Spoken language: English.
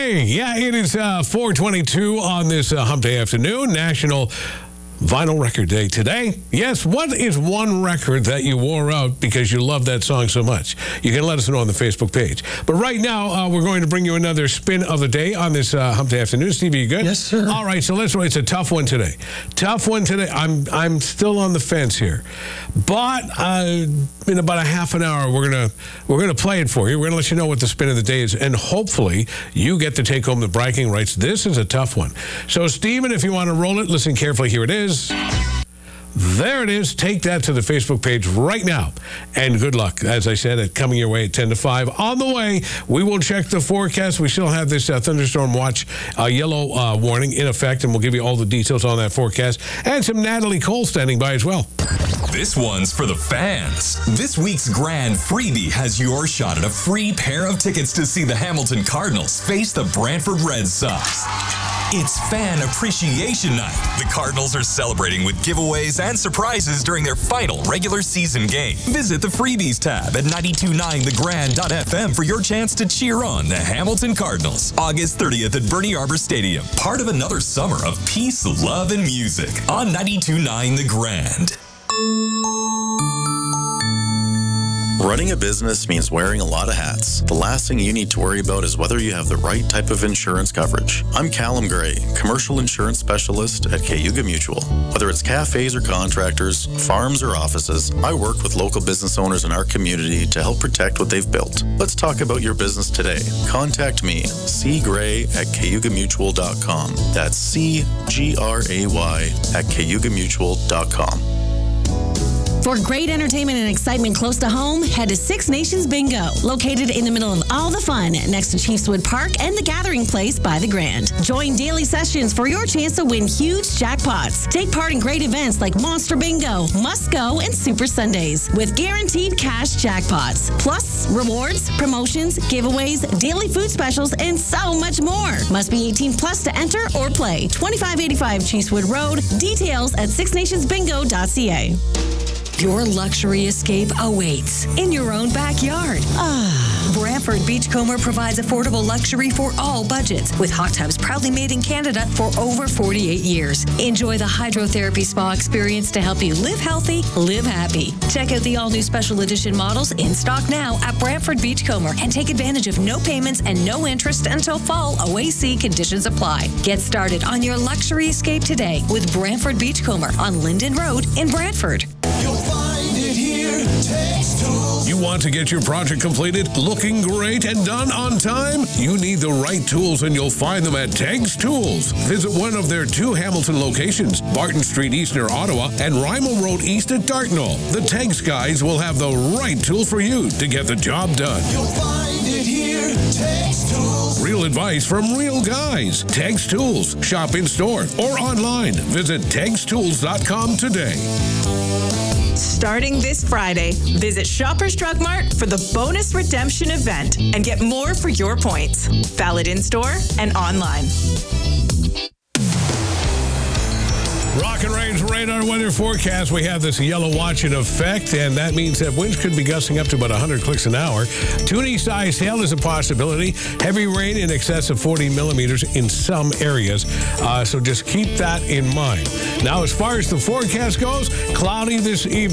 Hey, yeah, it is 4:22 on this Hump Day afternoon, National Vinyl Record Day today. Yes, what is one record that you wore out because you love that song so much? You can let us know on the Facebook page. But right now, we're going to bring you another spin of the day on this Hump Day afternoon. Steve, you good? Yes, sir. All right, so it's a tough one today. Tough one today. I'm still on the fence here. But in about a half an hour, we're gonna play it for you. We're gonna let you know what the spin of the day is, and hopefully you get to take home the bragging rights. This is a tough one. So, Steven, if you want to roll it, listen carefully. Here it is. There it is. Take that to the Facebook page right now. And good luck, as I said, at coming your way at 10 to 5. On the way, we will check the forecast. We still have this thunderstorm watch yellow warning in effect, and we'll give you all the details on that forecast. And some Natalie Cole standing by as well. This one's for the fans. This week's grand freebie has your shot at a free pair of tickets to see the Hamilton Cardinals face the Brantford Red Sox. It's Fan Appreciation Night. The Cardinals are celebrating with giveaways and surprises during their final regular season game. Visit the freebies tab at 929thegrand.fm for your chance to cheer on the Hamilton Cardinals. August 30th at Bernie Arbor Stadium. Part of another summer of peace, love, and music on 929 The Grand. Running a business means wearing a lot of hats. The last thing you need to worry about is whether you have the right type of insurance coverage. I'm Callum Gray, commercial insurance specialist at Cayuga Mutual. Whether it's cafes or contractors, farms or offices, I work with local business owners in our community to help protect what they've built. Let's talk about your business today. Contact me, cgray@cayugamutual.com. That's CGRAY@cayugamutual.com. For great entertainment and excitement close to home, head to Six Nations Bingo, located in the middle of all the fun next to Chiefswood Park and the Gathering Place by the Grand. Join daily sessions for your chance to win huge jackpots. Take part in great events like Monster Bingo, Must Go, and Super Sundays with guaranteed cash jackpots. Plus, rewards, promotions, giveaways, daily food specials, and so much more. Must be 18 plus to enter or play. 2585 Chiefswood Road. Details at sixnationsbingo.ca. Your luxury escape awaits in your own backyard. Brantford Beachcomber provides affordable luxury for all budgets, with hot tubs proudly made in Canada for over 48 years. Enjoy the hydrotherapy spa experience to help you live healthy, live happy. Check out the all-new special edition models in stock now at Brantford Beachcomber and take advantage of no payments and no interest until fall. OAC conditions apply. Get started on your luxury escape today with Brantford Beachcomber on Linden Road in Brantford. You'll find it here. Tex Tools. You want to get your project completed, looking great, and done on time? You need the right tools, and you'll find them at Tex Tools. Visit one of their two Hamilton locations, Barton Street East near Ottawa and Rymal Road East at Dartnall. The Tex guys will have the right tool for you to get the job done. You'll find it here. Tex Tools. Real advice from real guys. Tex Tools. Shop in store or online. Visit TexTools.com today. Starting this Friday, visit Shoppers Drug Mart for the bonus redemption event and get more for your points. Valid in-store and online. Rock and Range radar weather forecast. We have this yellow watch in effect, and that means that winds could be gusting up to about 100 clicks an hour. Toonie-sized hail is a possibility. Heavy rain in excess of 40 millimeters in some areas. So just keep that in mind. Now, as far as the forecast goes, cloudy this evening.